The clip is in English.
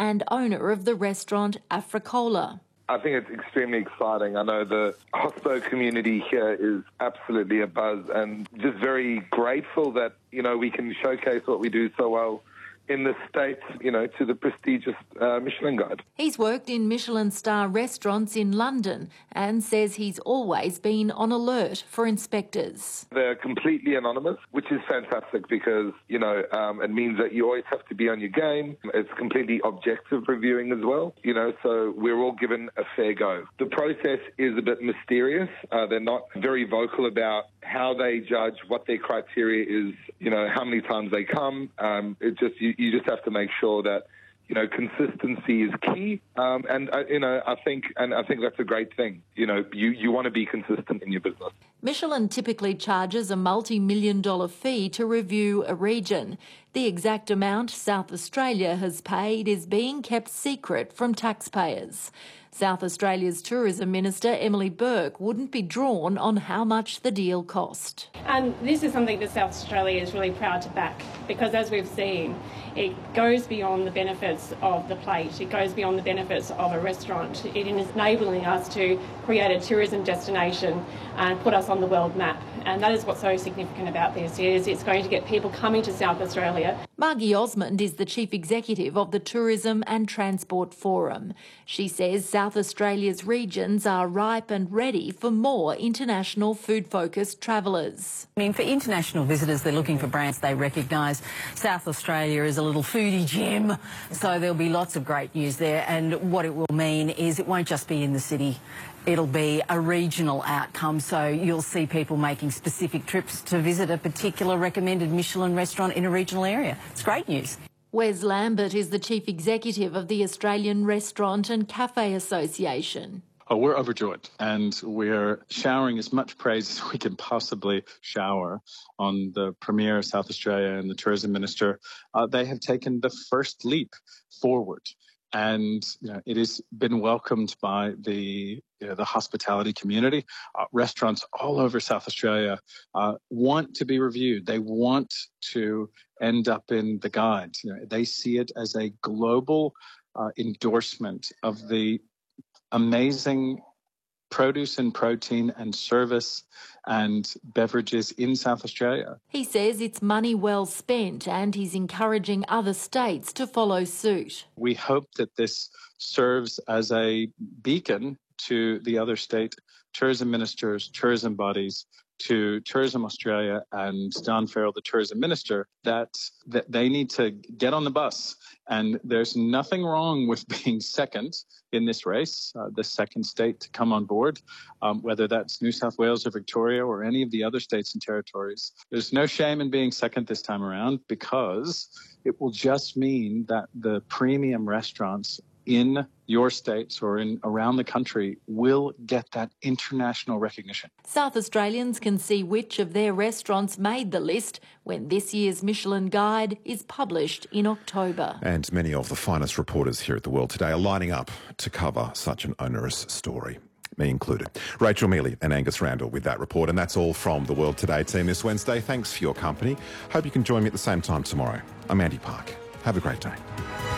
and owner of the restaurant Africola. I think it's extremely exciting. I know the hospo community here is absolutely abuzz and just very grateful that, we can showcase what we do so well in the States, to the prestigious Michelin Guide. He's worked in Michelin star restaurants in London and says he's always been on alert for inspectors. They're completely anonymous, which is fantastic because, it means that you always have to be on your game. It's completely objective reviewing as well, so we're all given a fair go. The process is a bit mysterious. They're not very vocal about how they judge, what their criteria is, how many times they come. You just have to make sure that, consistency is key. I think that's a great thing. You want to be consistent in your business. Michelin typically charges a multi-million-dollar fee to review a region. The exact amount South Australia has paid is being kept secret from taxpayers. South Australia's Tourism Minister, Emily Burke, wouldn't be drawn on how much the deal cost. And this is something that South Australia is really proud to back because, as we've seen, it goes beyond the benefits of the plate. It goes beyond the benefits of a restaurant. It is enabling us to create a tourism destination and put us on the world map. And that is what's so significant about this, is it's going to get people coming to South Australia. Margie Osmond is the Chief Executive of the Tourism and Transport Forum. She says South Australia's regions are ripe and ready for more international food-focused travellers. For international visitors, they're looking for brands they recognise. South Australia is a little foodie gem, so there'll be lots of great news there. And what it will mean is it won't just be in the city. It'll be a regional outcome, so you'll see people making specific trips to visit a particular recommended Michelin restaurant in a regional area. It's great news. Wes Lambert is the Chief Executive of the Australian Restaurant and Cafe Association. Oh, we're overjoyed, and we're showering as much praise as we can possibly shower on the Premier of South Australia and the Tourism Minister. They have taken the first leap forward. And it has been welcomed by the hospitality community. Restaurants all over South Australia want to be reviewed. They want to end up in the guide. They see it as a global endorsement of the amazing produce and protein and service and beverages in South Australia. He says it's money well spent and he's encouraging other states to follow suit. We hope that this serves as a beacon to the other state tourism ministers, tourism bodies, to Tourism Australia and Don Farrell, the tourism minister, that they need to get on the bus. And there's nothing wrong with being second in this race, the second state to come on board, whether that's New South Wales or Victoria or any of the other states and territories. There's no shame in being second this time around because it will just mean that the premium restaurants in your states or in around the country will get that international recognition. South Australians can see which of their restaurants made the list when this year's Michelin Guide is published in October. And many of the finest reporters here at The World Today are lining up to cover such an onerous story, me included. Rachel Mealy and Angus Randall with that report. And that's all from The World Today team this Wednesday. Thanks for your company. Hope you can join me at the same time tomorrow. I'm Andy Park. Have a great day.